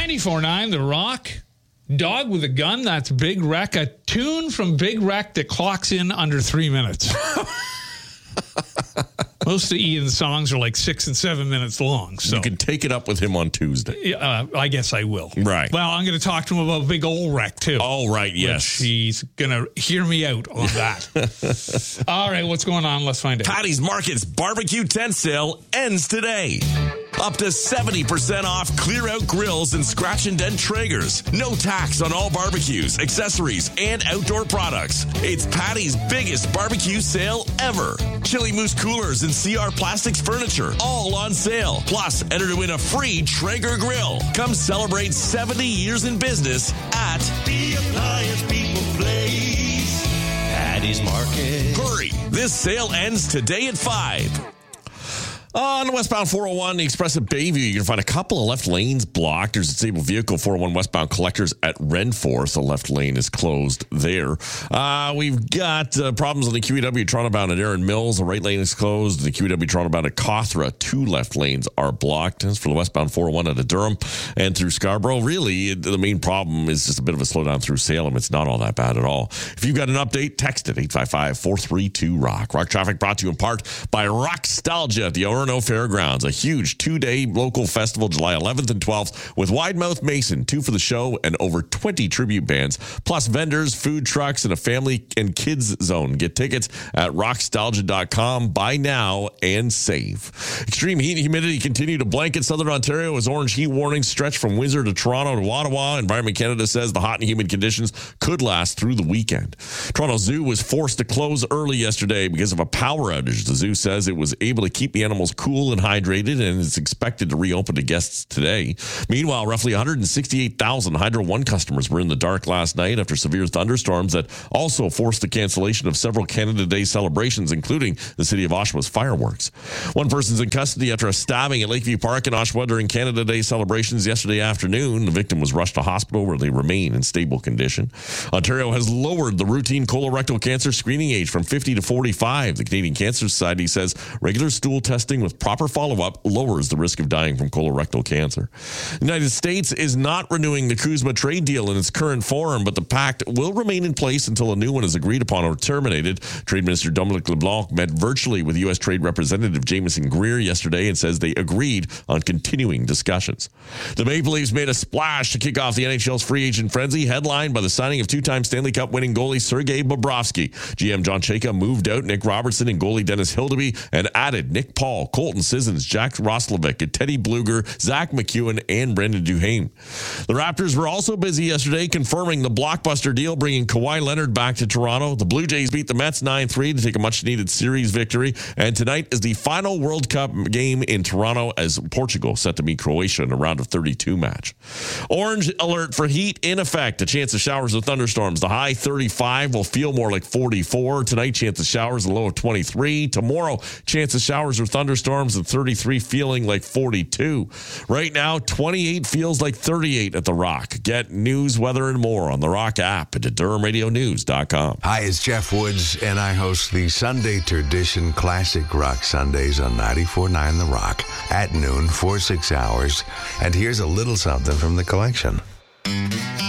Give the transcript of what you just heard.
94.9 The Rock. Dog with a Gun, that's Big Wreck. A tune from Big Wreck that clocks in under 3 minutes. Most of Ian's songs are like 6 and 7 minutes long. So you can take it up with him on Tuesday. I guess I will. Right. Well, I'm going to talk to him about Big Old Wreck, too. Oh, right, yes. He's going to hear me out on that. All right, what's going on? Let's find out. Patty's Market's barbecue tent sale ends today. Up to 70% off clear-out grills and scratch and dent Traegers. No tax on all barbecues, accessories, and outdoor products. It's Patty's biggest barbecue sale ever. Chili Moose coolers and CR Plastics furniture, all on sale. Plus, enter to win a free Traeger grill. Come celebrate 70 years in business at The Appliance People Place. Patty's Market. Hurry! This sale ends today at 5. On the westbound 401, the Express at Bayview, you can find a couple of left lanes blocked. There's a disabled vehicle, 401 westbound collectors at Renforth. The left lane is closed there. We've got problems on the QEW Toronto bound at Erin Mills. The right lane is closed. The QEW Toronto bound at Cawthra, 2 left lanes are blocked. As for the westbound 401 at Durham and through Scarborough, really, the main problem is just a bit of a slowdown through Salem. It's not all that bad at all. If you've got an update, text it, 855-432-ROCK. Rock Traffic brought to you in part by Rockstalgia at the Orono Fairgrounds, a huge 2-day local festival July 11th and 12th with Widemouth Mason, 2 for the show, and over 20 tribute bands, plus vendors, food trucks, and a family and kids zone. Get tickets at rockstalgia.com. Buy now and save. Extreme heat and humidity continue to blanket Southern Ontario as orange heat warnings stretch from Windsor to Toronto to Ottawa. Environment Canada says the hot and humid conditions could last through the weekend. Toronto Zoo was forced to close early yesterday because of a power outage. The zoo says it was able to keep the animals cool and hydrated and is expected to reopen to guests today. Meanwhile, roughly 168,000 Hydro One customers were in the dark last night after severe thunderstorms that also forced the cancellation of several Canada Day celebrations, including the city of Oshawa's fireworks. One person's in custody after a stabbing at Lakeview Park in Oshawa during Canada Day celebrations yesterday afternoon. The victim was rushed to hospital where they remain in stable condition. Ontario has lowered the routine colorectal cancer screening age from 50 to 45. The Canadian Cancer Society says regular stool testing with proper follow-up lowers the risk of dying from colorectal cancer. The United States is not renewing the CUSMA trade deal in its current form, but the pact will remain in place until a new one is agreed upon or terminated. Trade Minister Dominic LeBlanc met virtually with U.S. Trade Representative Jameson Greer yesterday and says they agreed on continuing discussions. The Maple Leafs made a splash to kick off the NHL's free agent frenzy, headlined by the signing of 2-time Stanley Cup winning goalie Sergei Bobrovsky. GM John Chayka moved out Nick Robertson and goalie Dennis Hildeby and added Nick Paul, Colton Sissons, Jack Roslovic, and Teddy Bluger, Zach McEwen, and Brendan Duhaime. The Raptors were also busy yesterday confirming the blockbuster deal bringing Kawhi Leonard back to Toronto. The Blue Jays beat the Mets 9-3 to take a much-needed series victory. And tonight is the final World Cup game in Toronto as Portugal set to meet Croatia in a round of 32 match. Orange alert for heat in effect. A chance of showers or thunderstorms. The high 35 will feel more like 44. Tonight, chance of showers, a low of 23. Tomorrow, chance of showers or thunderstorms and 33 feeling like 42. Right now, 28 feels like 38 at The Rock. Get news, weather, and more on The Rock app at DurhamRadioNews.com. Hi, it's Jeff Woods, and I host the Sunday Tradition Classic Rock Sundays on 94.9 The Rock at noon for 6 hours. And here's a little something from the collection.